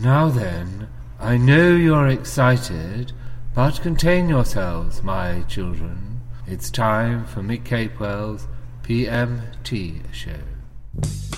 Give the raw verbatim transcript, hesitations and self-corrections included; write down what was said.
Now then, I know you're excited, but contain yourselves, my children. It's time for Mick Capewell's P M T show.